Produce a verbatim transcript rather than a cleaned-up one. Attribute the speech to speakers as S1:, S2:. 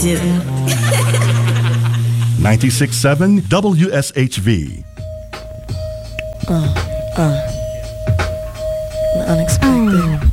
S1: do.
S2: ninety-six point seven W S H V.
S3: Uh, uh, unexpected.